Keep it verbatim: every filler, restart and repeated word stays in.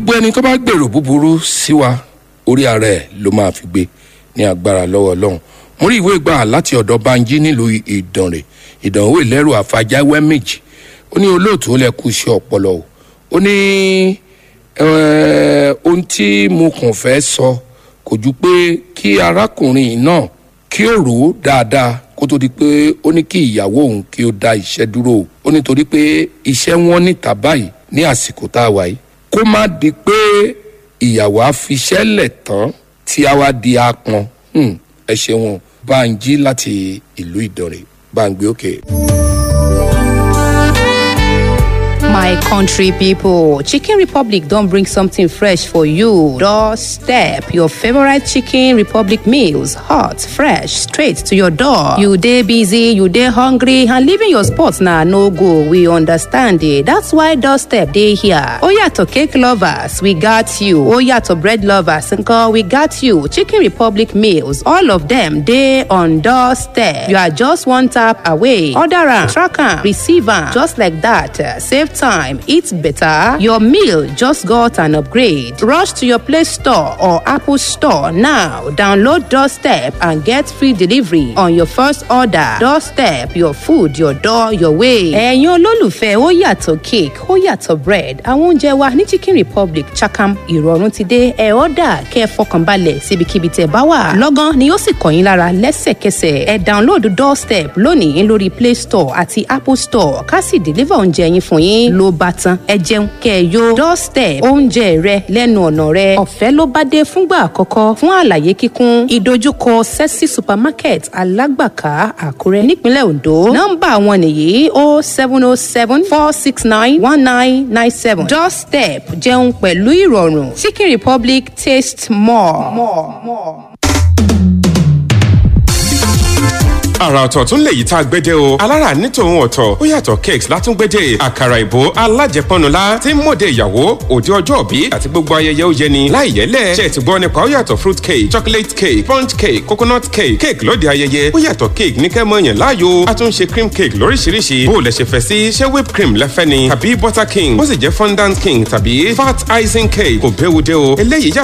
gbogbo ẹni tó bá gbèrò búburú sí wa orí ara ẹ̀ ló máa fi gbé ní agbára lọ́wọ́ Ọlọ́run. mo rí ìwé gbà láti ọ̀dọ̀ Banji nílùú Ìdànrè ìdánwò ìlẹ́rù àfàjáwẹ́ méjì. ó ní olóòtú ó lẹ kú iṣẹ́ ọpọlọ o. ó ní ohun tí mo kàn fẹ́ sọ kò ju pé kí arákùnrin náà kí ó rò ó dáadáa kó tó di pé ó ní kí ìyàwó òun kí ó dá iṣẹ́ dúró. ó nítorí pé iṣẹ́ wọn níta báyìí ní àsìkò tá a wà yìí kó má di pé ìyàwó á fiṣẹ́ lẹ̀ tán tí a wá di apọn. ẹ ṣeun Banji láti ìlú Ìdànrè Bangbe òkè. My country people, Chicken Republic don't bring something fresh for you. Doorstep your favorite Chicken Republic meals, hot, fresh, straight to your door. You day busy, you day hungry, and leaving your spot now no go. We understand it. That's why Doorstep day here. Oya to cake lovers, we got you. Oya to bread lovers, uncle, we got you. Chicken Republic meals, all of them day on Doorstep. You are just one tap away. Order am, track am, receive am, just like that. Save time, eat better. Your meal just got an upgrade. Rush to your Play Store or Apple Store now. Download Doorstep and get free delivery on your first order. Doorstep, your food, your door, your way. Ẹ̀yin olólùfẹ́ ó yàtọ̀ cake, ó yàtọ̀ bread. Àwọn oúnjẹ wa ní Chicken Republic Chakam ìrọ̀rùn ti dé. Ẹ ọ́dà kẹ́ ẹ fọkànbalẹ̀ síbikíbi tẹ́ bá wà. Lọ́gán ni ó sì kàn yín lára lẹ́sẹ̀kẹsẹ̀. Ẹ download Doorstep lónìí lórí Play Store àti Apple Store. Ká sì deliver oúnjẹ yín fún yín ló bá tán. Ẹ jẹun kẹ́ ẹ yó. Doorstep oúnjẹ rẹ lẹ́nu ọ̀nà rẹ. Ọ̀fẹ́ ló bá dé fúngbà àkọ́kọ́. Fún àlàyé kíkún ìdojúkọ Sexy Supermarket Alágbàká Àkúrẹ́ nípínlẹ̀ Ondo. Nọ́mbà wọn nìyí o seven o seven four six nine one nine nine seven. Doorstep jẹun pẹ̀lú ìrọ̀rùn. Chicken Republic taste more. more, more. àrà ọ̀tọ̀ tún lè yí tá a gbẹ́jẹ́ o alára ní tòun ọ̀tọ̀ ó yàtọ̀ cakes látúngbẹ́jẹ́ àkàrà ìbò alájẹpọnula tí ń mọ̀dé ìyàwó òde ọjọ́ òbí àti gbogbo ayẹyẹ ó yẹni láì yẹlẹ̀ ṣe ti gbọ́ nípa ó yàtọ̀ fruit cake chocolate cake sponge cake coconut cake cake lóde ayẹyẹ ó yàtọ̀ cake ní kẹ́mọ́ yẹn láàyò a tún ṣe cream cake lóríṣiríṣi bó o lẹ ṣe fẹ́ sí ṣé whipped cream lẹ́fẹ́ ni tàbí butter king bó sì jẹ́ fondant king tàbí fat icing cake kò bẹ́ẹ̀ wo dé o eléyìí